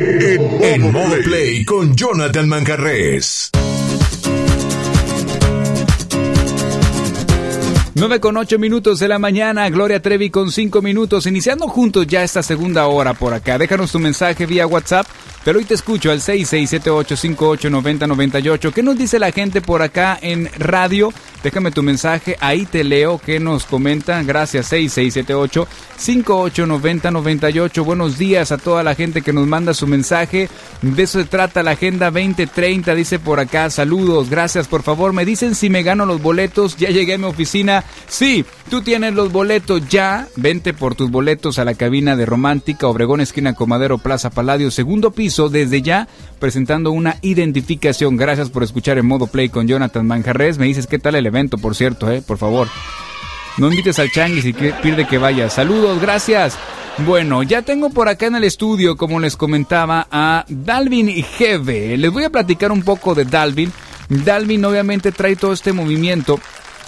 En modo play con Jonathan Manjarrés. 9:08 de la mañana, Gloria Trevi con 5 minutos, iniciando juntos ya esta segunda hora por acá. Déjanos tu mensaje vía WhatsApp, pero hoy te escucho al 6678589098. ¿Qué nos dice la gente por acá en radio? Déjame tu mensaje, ahí te leo. ¿Qué nos comentan? Gracias, 6678589098. Buenos días a toda la gente que nos manda su mensaje. De eso se trata la Agenda 2030, dice por acá. Saludos, gracias. Por favor, me dicen si me gano los boletos. Ya llegué a mi oficina. Sí, tú tienes los boletos ya. Vente por tus boletos a la cabina de Romántica, Obregón, esquina Comadero, Plaza Palladio, segundo piso, desde ya, presentando una identificación. Gracias por escuchar En Modo Play con Jonathan Manjarrés. Me dices qué tal el evento, por cierto, por favor. No invites al Changuis y pide que vaya. Saludos, gracias. Bueno, ya tengo por acá en el estudio, como les comentaba, a Dalvin y Geve. Les voy a platicar un poco de Dalvin. Dalvin obviamente trae todo este movimiento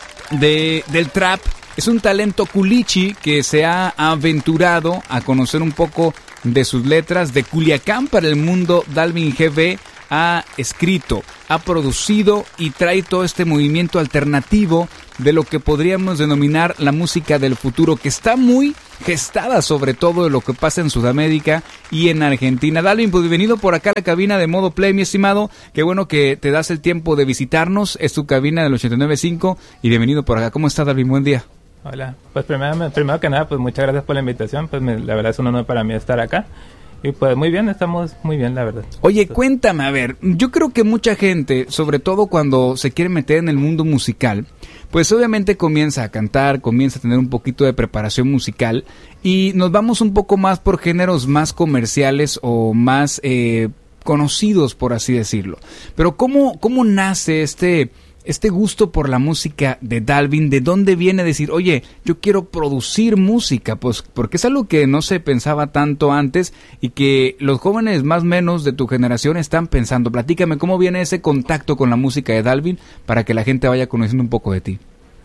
del trap. Es un talento culichi que se ha aventurado a conocer un poco de sus letras. De Culiacán para el mundo, Dalvin GB ha escrito, ha producido y trae todo este movimiento alternativo de lo que podríamos denominar la música del futuro, que está muy gestada sobre todo de lo que pasa en Sudamérica y en Argentina. Dalvin, pues bienvenido por acá a la cabina de Modo Play, mi estimado. Qué bueno que te das el tiempo de visitarnos. Es tu cabina del 89.5 y bienvenido por acá. ¿Cómo estás, Dalvin? Buen día. Hola. Pues primero que nada, pues muchas gracias por la invitación. Pues la verdad es un honor para mí estar acá. Y pues muy bien, estamos muy bien, la verdad. Oye, cuéntame, a ver, yo creo que mucha gente, sobre todo cuando se quiere meter en el mundo musical, pues obviamente comienza a cantar, comienza a tener un poquito de preparación musical y nos vamos un poco más por géneros más comerciales o más conocidos, por así decirlo. Pero ¿cómo nace este gusto por la música de Dalvin? ¿De dónde viene decir, oye, yo quiero producir música? Pues porque es algo que no se pensaba tanto antes y que los jóvenes más o menos de tu generación están pensando. Platícame, ¿cómo viene ese contacto con la música de Dalvin para que la gente vaya conociendo un poco de ti?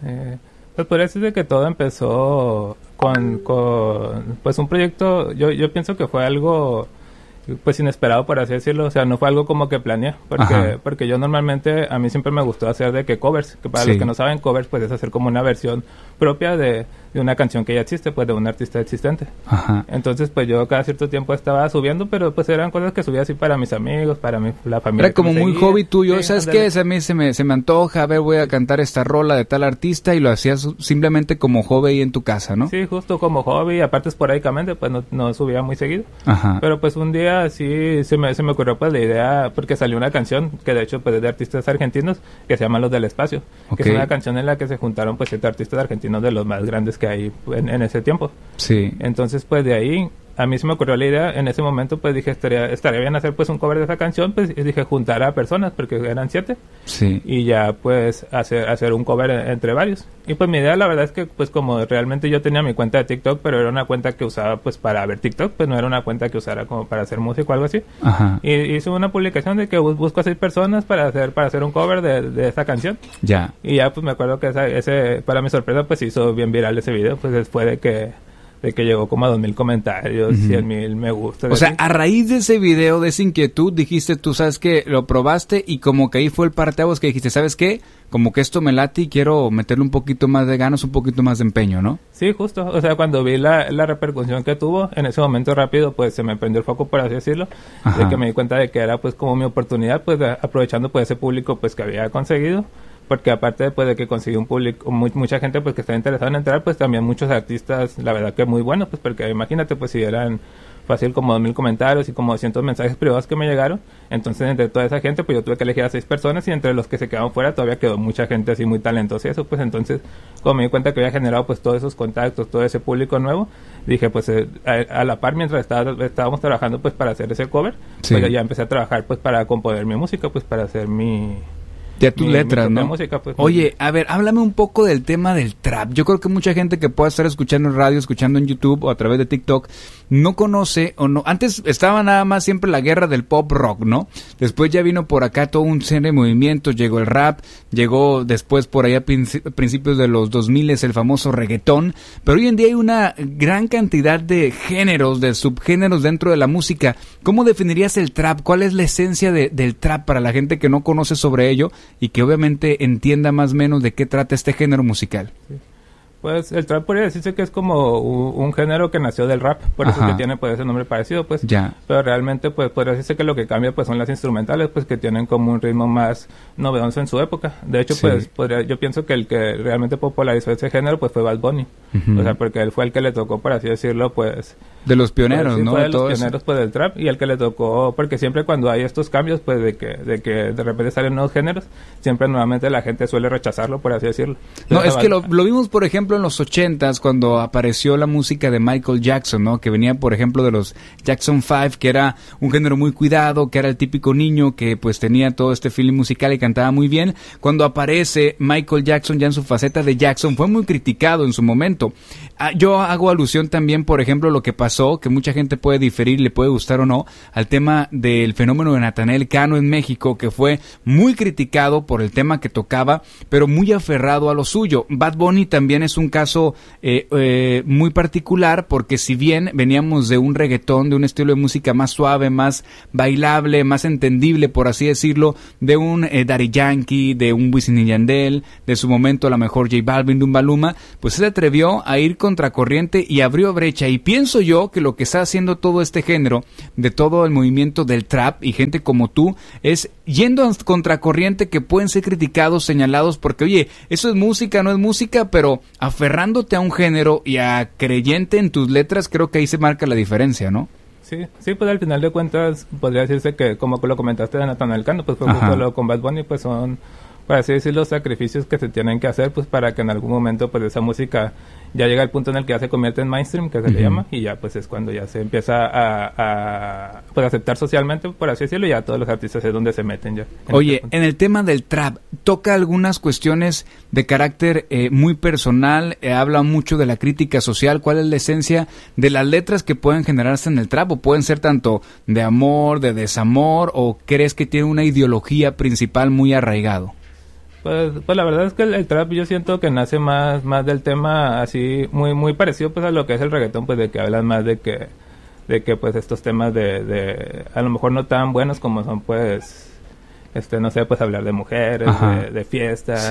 Pues por eso es de que todo empezó con pues un proyecto. Yo pienso que fue algo pues inesperado, por así decirlo. O sea, no fue algo como que planeé, porque yo normalmente, a mí siempre me gustó hacer de que covers, que para los que no saben, covers pues es hacer como una versión propia de una canción que ya existe, pues de un artista existente. Entonces pues yo cada cierto tiempo estaba subiendo, pero pues eran cosas que subía así para mis amigos, para la familia. Era como muy hobby tuyo, sí, ¿sabes qué? A mí se me antoja, a ver, voy a cantar esta rola de tal artista, y lo hacías simplemente como hobby ahí en tu casa, ¿no? Sí, justo como hobby, aparte esporádicamente, pues no subía muy seguido. Pero pues un día sí se me ocurrió pues la idea, porque salió una canción que de hecho pues es de artistas argentinos, que se llama Los del Espacio, que es una canción en la que se juntaron pues 7 artistas argentinos de los más grandes que hay en ese tiempo. Sí. Entonces pues de ahí a mí se me ocurrió la idea. En ese momento pues dije estaría bien hacer pues un cover de esa canción, pues, y dije juntar a personas porque eran 7. Sí. Y ya pues hacer un cover entre varios. Y pues mi idea la verdad es que pues como realmente yo tenía mi cuenta de TikTok, pero era una cuenta que usaba pues para ver TikTok, pues no era una cuenta que usara como para hacer música o algo así. Y hice una publicación de que busco a 6 personas para hacer un cover de esa canción. Ya. Y ya pues me acuerdo que ese para mi sorpresa pues hizo bien viral ese video, pues después de que llegó como a 2,000 comentarios, 100,000 me gusta. O sea, a raíz de ese video, de esa inquietud, dijiste, tú sabes que lo probaste y como que ahí fue el parteaguas que dijiste, ¿sabes qué? Como que esto me late y quiero meterle un poquito más de ganas, un poquito más de empeño, ¿no? Sí, justo. O sea, cuando vi la repercusión que tuvo, en ese momento rápido, pues se me prendió el foco, por así decirlo, de que me di cuenta de que era pues como mi oportunidad, pues aprovechando pues ese público pues que había conseguido. Porque aparte pues, de que conseguí un público, mucha gente pues que estaba interesada en entrar, pues también muchos artistas, la verdad que muy buenos, pues porque imagínate pues si eran fácil como 2,000 comentarios y como 200 mensajes privados que me llegaron. Entonces entre toda esa gente pues yo tuve que elegir a 6 personas, y entre los que se quedaron fuera todavía quedó mucha gente así muy talentosa y eso. Pues entonces como me di cuenta que había generado pues todos esos contactos, todo ese público nuevo, dije pues a la par, mientras estábamos trabajando pues para hacer ese cover, pues ya empecé a trabajar pues para componer mi música, pues para hacer mi Ya tus letras, ¿no? Música, pues. Oye, a ver, háblame un poco del tema del trap. Yo creo que mucha gente que pueda estar escuchando en radio, escuchando en YouTube o a través de TikTok, no conoce o no. Antes estaba nada más siempre la guerra del pop rock, ¿no? Después ya vino por acá todo un serie de movimientos, llegó el rap, llegó después por allá a principios de los 2000 el famoso reggaetón, pero hoy en día hay una gran cantidad de géneros, de subgéneros dentro de la música. ¿Cómo definirías el trap? ¿Cuál es la esencia del trap para la gente que no conoce sobre ello y que obviamente entienda más o menos de qué trata este género musical? Sí. Pues el trap podría decirse que es como un género que nació del rap, por eso que tiene pues ese nombre parecido, pues. Ya. Pero realmente pues podría decirse que lo que cambia pues son las instrumentales, pues que tienen como un ritmo más novedoso en su época. De hecho, pues yo pienso que el que realmente popularizó ese género pues fue Bad Bunny. O sea, porque él fue el que le tocó, por así decirlo, pues... De los pioneros, pues, ¿no? Fue de los pioneros pues del trap, y el que le tocó, porque siempre cuando hay estos cambios pues de que de repente salen nuevos géneros, siempre nuevamente la gente suele rechazarlo, por así decirlo. No, es que lo vimos por ejemplo en los 80s cuando apareció la música de Michael Jackson, ¿no? Que venía por ejemplo de los Jackson 5, que era un género muy cuidado, que era el típico niño que pues tenía todo este feeling musical y cantaba muy bien. Cuando aparece Michael Jackson ya en su faceta de Jackson, fue muy criticado en su momento. Yo hago alusión también, por ejemplo, lo que pasó, que mucha gente puede diferir, le puede gustar o no, al tema del fenómeno de Natanael Cano en México, que fue muy criticado por el tema que tocaba, pero muy aferrado a lo suyo. Bad Bunny también es un caso muy particular, porque si bien veníamos de un reggaetón, de un estilo de música más suave, más bailable, más entendible, por así decirlo, de un Daddy Yankee, de un Wisin y Yandel, de su momento a lo mejor J Balvin, de un Maluma, pues se atrevió a ir contracorriente y abrió brecha, y pienso yo que lo que está haciendo todo este género, de todo el movimiento del trap y gente como tú, es yendo a contracorriente, que pueden ser criticados, señalados, porque oye, eso es música, no es música, pero aferrándote a un género y a creyente en tus letras, creo que ahí se marca la diferencia, ¿no? Sí, pues al final de cuentas podría decirse que, como lo comentaste de Natanael Cano, pues fue justo lo con Bad Bunny, pues son, por así decirlo, los sacrificios que se tienen que hacer pues para que en algún momento pues esa música ya llega al punto en el que ya se convierte en mainstream, que se le llama, y ya pues es cuando ya se empieza a pues aceptar socialmente, por así decirlo, y ya todos los artistas es donde se meten ya. Oye, en el tema del trap, toca algunas cuestiones de carácter muy personal, habla mucho de la crítica social. ¿Cuál es la esencia de las letras que pueden generarse en el trap? ¿O pueden ser tanto de amor, de desamor, o crees que tiene una ideología principal muy arraigado? Pues la verdad es que el trap yo siento que nace más del tema así muy parecido pues a lo que es el reggaetón, pues de que hablan más de que pues estos temas de a lo mejor no tan buenos como son pues no sé, pues hablar de mujeres, de fiestas,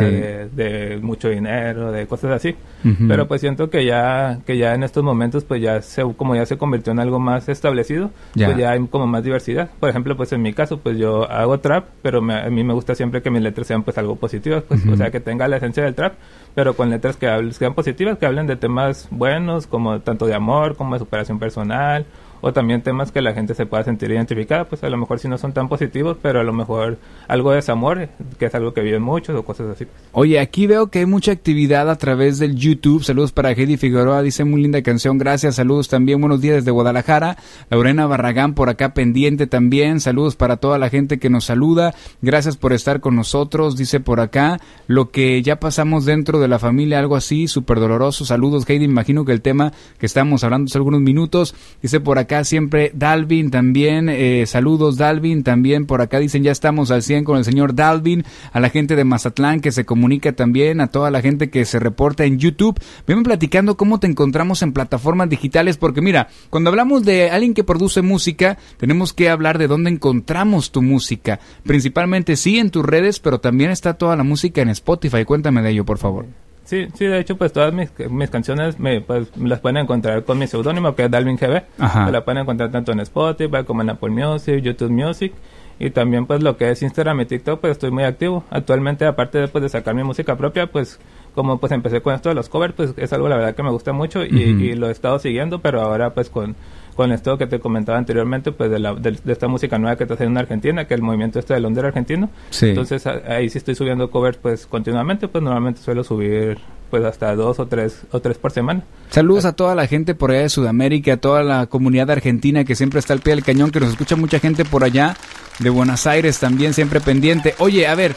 de mucho dinero, de cosas así. Pero pues siento que ya en estos momentos pues como ya se convirtió en algo más establecido, pues ya hay como más diversidad. Por ejemplo, pues en mi caso pues yo hago trap, pero a mí me gusta siempre que mis letras sean pues algo positivas, pues o sea, que tenga la esencia del trap, pero con letras que sean positivas, que hablen de temas buenos, como tanto de amor como de superación personal, o también temas que la gente se pueda sentir identificada, pues a lo mejor si no son tan positivos, pero a lo mejor algo de desamor, que es algo que viven muchos, o cosas así. Oye, aquí veo que hay mucha actividad a través del YouTube. Saludos para Heidi Figueroa, dice muy linda canción, gracias. Saludos también, buenos días desde Guadalajara. Lorena Barragán por acá pendiente también. Saludos para toda la gente que nos saluda, gracias por estar con nosotros. Dice por acá, lo que ya pasamos dentro de la familia, algo así, súper doloroso. Saludos Heidi, imagino que el tema que estamos hablando hace algunos minutos. Dice por acá siempre Dalvin también, saludos Dalvin también, por acá dicen ya estamos al 100 con el señor Dalvin, a la gente de Mazatlán que se comunica también, a toda la gente que se reporta en YouTube. Ven platicando cómo te encontramos en plataformas digitales, porque mira, cuando hablamos de alguien que produce música, tenemos que hablar de dónde encontramos tu música, principalmente sí en tus redes, pero también está toda la música en Spotify. Cuéntame de ello, por favor. Sí, de hecho, pues todas mis canciones pues, las pueden encontrar con mi seudónimo, que es Dalvin GB. Me la pueden encontrar tanto en Spotify como en Apple Music, YouTube Music, y también pues lo que es Instagram y TikTok, pues estoy muy activo. Actualmente, aparte de sacar mi música propia, pues como pues empecé con esto de los covers, pues es algo la verdad que me gusta mucho y lo he estado siguiendo, pero ahora pues con esto que te comentaba anteriormente, pues de esta música nueva que está haciendo en Argentina, que el movimiento del under argentino. Entonces ahí sí estoy subiendo covers pues continuamente, pues normalmente suelo subir pues hasta 2 o 3 por semana. Saludos a toda la gente por allá de Sudamérica, a toda la comunidad argentina que siempre está al pie del cañón, que nos escucha mucha gente por allá, de Buenos Aires también, siempre pendiente. Oye, a ver,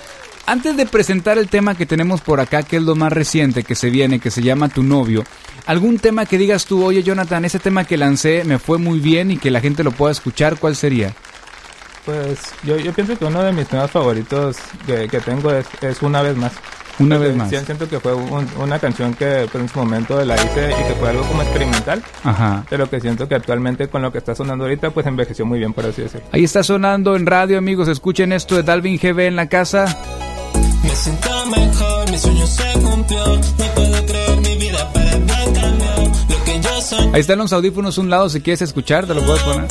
Antes de presentar el tema que tenemos por acá, que es lo más reciente que se viene, que se llama Tu Novio, ¿algún tema que digas tú, oye Jonathan, ese tema que lancé me fue muy bien y que la gente lo pueda escuchar, cuál sería? Pues yo pienso que uno de mis temas favoritos que tengo es Una Vez Más. Una Vez Más. Sí, siento que fue una canción que pues, en su momento la hice y que fue algo como experimental. Ajá. Pero que siento que actualmente con lo que está sonando ahorita pues envejeció muy bien, por así decirlo. Ahí está sonando en radio, amigos, escuchen esto de Dalvin GB en la casa. Me siento mejor, mi sueño se cumplió. No puedo creer, mi vida para mí cambió. Lo que yo soy. Ahí están los audífonos a un lado, si quieres escuchar, te lo puedes poner.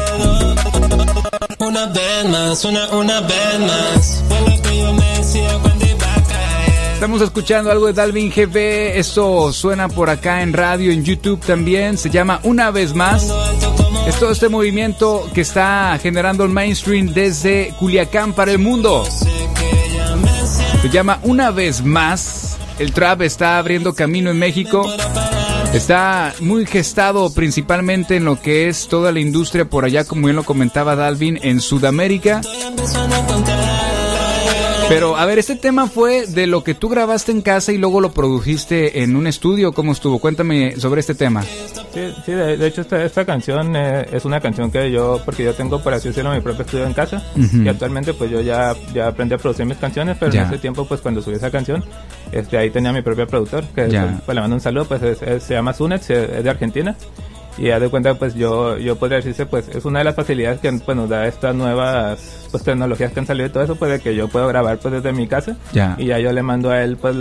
Una vez más, una vez más. Fue lo que yo me decía cuando iba a caer. Estamos escuchando algo de Dalvin GB, esto suena por acá en radio, en YouTube también, se llama Una Vez Más. Es todo este movimiento que está generando el mainstream desde Culiacán para el mundo. Se llama Una Vez Más. El trap está abriendo camino en México. Está muy gestado principalmente en lo que es toda la industria por allá, como bien lo comentaba Dalvin, en Sudamérica. Pero, a ver, este tema fue de lo que tú grabaste en casa y luego lo produjiste en un estudio. ¿Cómo estuvo? Cuéntame sobre este tema. Sí, de hecho esta canción es una canción que porque yo tengo, por así decirlo, mi propio estudio en casa. Y actualmente pues yo ya aprendí a producir mis canciones, pero en ese tiempo pues cuando subí esa canción, ahí tenía mi propio productor, que pues le mando un saludo, pues se llama Sunet, es de Argentina. Y haz de cuenta, pues yo podría decirse, pues es una de las facilidades que pues, nos da estas nuevas pues tecnologías que han salido y todo eso, pues de que yo puedo grabar pues desde mi casa. Y ya yo le mando a él pues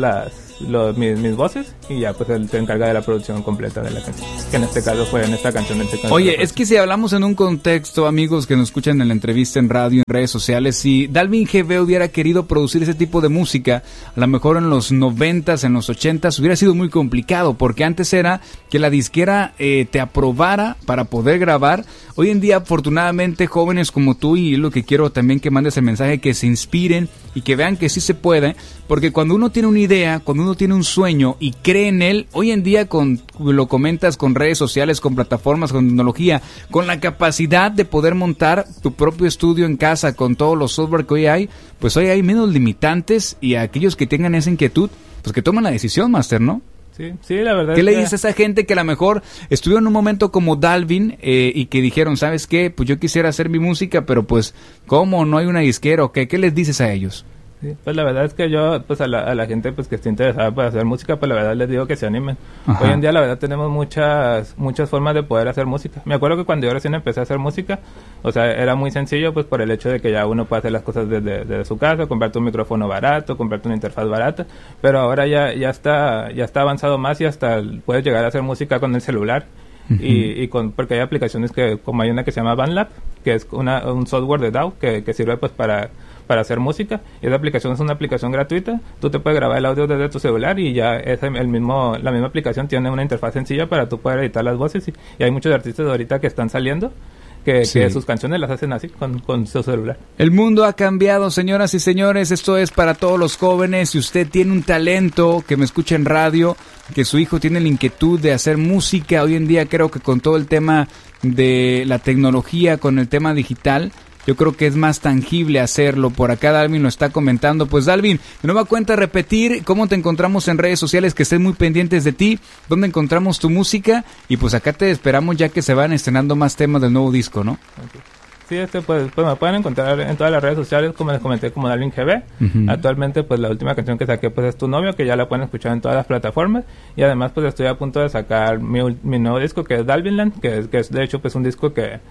mis voces y ya pues él se encarga de la producción completa de la canción, que en este caso fue en esta canción. Oye, es que si hablamos en un contexto, amigos que nos escuchan en la entrevista en radio, en redes sociales, si Dalvin GB hubiera querido producir ese tipo de música, a lo mejor en los 90s, en los 80s, hubiera sido muy complicado, porque antes era que la disquera te aprobara para poder grabar. Hoy en día, afortunadamente, jóvenes como tú, y lo que quiero también que mandes el mensaje, que se inspiren y que vean que sí se puede, porque cuando uno tiene una idea, cuando uno tiene un sueño y cree en él, hoy en día lo comentas con redes sociales, con plataformas, con tecnología, con la capacidad de poder montar tu propio estudio en casa con todos los software que hoy hay, pues hoy hay menos limitantes, y a aquellos que tengan esa inquietud, pues que tomen la decisión, Master, ¿no? Sí, la verdad. ¿Qué le dices a esa gente que a lo mejor estuvo en un momento como Dalvin y que dijeron, ¿sabes qué? Pues yo quisiera hacer mi música, pero pues, ¿cómo? ¿No hay una disquera o qué? ¿Qué les dices a ellos? Sí, pues la verdad es que yo, pues a la gente pues que esté interesada para hacer música, pues la verdad les digo que se animen. Ajá. Hoy en día la verdad tenemos muchas formas de poder hacer música. Me acuerdo que cuando yo recién empecé a hacer música, o sea, era muy sencillo pues por el hecho de que ya uno puede hacer las cosas desde su casa, comprarte un micrófono barato, comprarte una interfaz barata, pero ahora ya está avanzado más y hasta puedes llegar a hacer música con el celular. Uh-huh. Porque hay aplicaciones como hay una que se llama BandLab, que es un software de DAW que sirve pues para hacer música, y esa aplicación es una aplicación gratuita. Tú te puedes grabar el audio desde tu celular y ya la misma aplicación tiene una interfaz sencilla para tú poder editar las voces, y hay muchos artistas ahorita que están saliendo que sus canciones las hacen así con su celular. El mundo ha cambiado, señoras y señores. Esto es para todos los jóvenes. Si usted tiene un talento, que me escuche en radio, que su hijo tiene la inquietud de hacer música, hoy en día creo que con todo el tema de la tecnología, con el tema digital, yo creo que es más tangible hacerlo. Por acá Dalvin lo está comentando. Pues Dalvin, de nueva cuenta repetir cómo te encontramos en redes sociales, que estén muy pendientes de ti, dónde encontramos tu música, y pues acá te esperamos ya que se van estrenando más temas del nuevo disco, ¿no? Okay. Sí, pues me pueden encontrar en todas las redes sociales, como les comenté, como Dalvin GB. Uh-huh. Actualmente pues la última canción que saqué pues es Tu Novio, que ya la pueden escuchar en todas las plataformas, y además pues estoy a punto de sacar mi nuevo disco, que es Dalvinland, que es de hecho pues un disco que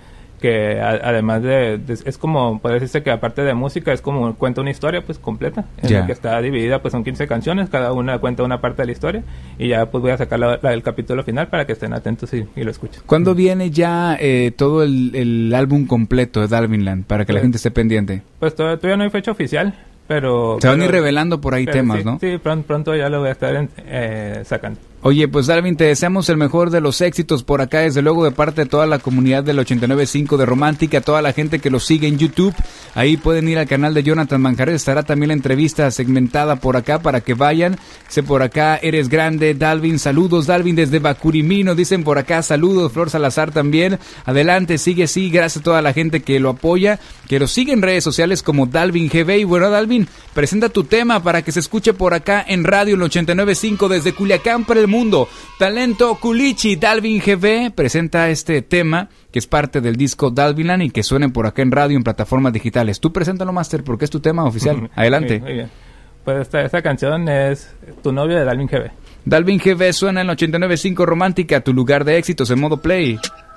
además es como, puede decirse que aparte de música, es como cuenta una historia pues completa, en la que está dividida pues son 15 canciones, cada una cuenta una parte de la historia, y ya pues voy a sacar el capítulo final para que estén atentos y lo escuchen. ¿Cuándo viene ya todo el álbum completo de Dalvinland, para que la gente esté pendiente? Pues todavía no hay fecha oficial, pero... Se van a ir revelando por ahí temas, sí, ¿no? Sí, pronto ya lo voy a estar sacando. Oye, pues Dalvin, te deseamos el mejor de los éxitos por acá, desde luego de parte de toda la comunidad del 89.5 de Romántica, toda la gente que lo sigue en YouTube. Ahí pueden ir al canal de Jonathan Manjarres, estará también la entrevista segmentada por acá para que vayan. Dice por acá, eres grande, Dalvin, saludos, Dalvin, desde Bacurimino, dicen por acá, saludos, Flor Salazar también. Adelante, sigue así, gracias a toda la gente que lo apoya, que lo sigue en redes sociales como Dalvin GB. Y bueno, Dalvin, presenta tu tema para que se escuche por acá en radio el 89.5 desde Culiacán para el mundo. Talento Culichi, Dalvin GB presenta este tema que es parte del disco Dalvinland y que suene por acá en radio, en plataformas digitales. Tú preséntalo, Master, porque es tu tema oficial. Adelante. Muy bien. Pues esta canción es Tu novio de Dalvin GB. Dalvin GB suena en 89.5 Romántica, tu lugar de éxitos en modo play.